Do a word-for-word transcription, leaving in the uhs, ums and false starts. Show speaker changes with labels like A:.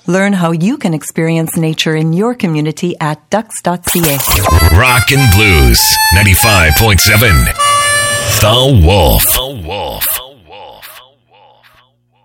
A: Learn how you can experience nature in your community at ducks dot c a.
B: Rock and Blues ninety-five point seven. The Wolf.